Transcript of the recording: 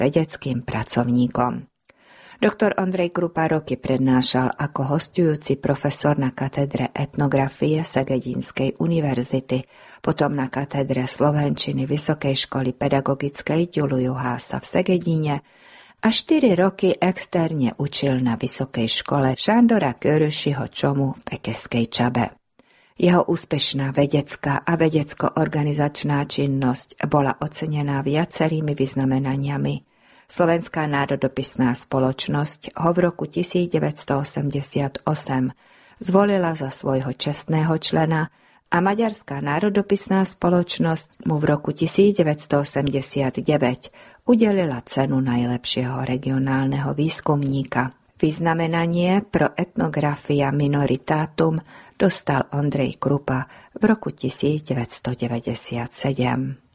vedeckým pracovníkom. Doktor Ondrej Krupa roky prednášal ako hosťujúci profesor na katedre etnografie Segedinskej univerzity, potom na katedre slovenčiny Vysokej školy pedagogickej Ďulu Juhása v Segedine a 4 roky externe učil na Vysokej škole Šandora Köryšiho Čomu v Pekeskej Čabe. Jeho úspešná vedecká a vedecko-organizačná činnosť bola ocenená viacerými vyznamenaniami. Slovenská národopisná spoločnosť ho v roku 1988 zvolila za svojho čestného člena a Maďarská národopisná spoločnosť mu v roku 1989 udelila cenu najlepšieho regionálneho výskumníka. Vyznamenanie pro etnografia minoritatum dostal Ondrej Krupa v roku 1997.